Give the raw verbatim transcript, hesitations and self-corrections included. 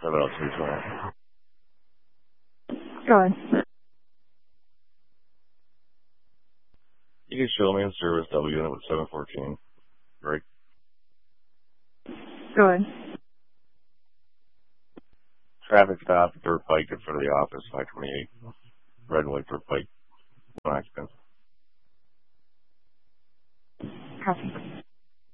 seven oh two twenty. Go ahead. You can show me in service W unit with seven fourteen. Great. Go ahead. Traffic stop, Dirt Pike in front of the office, five twenty-eight. Red and white Dirt Pike.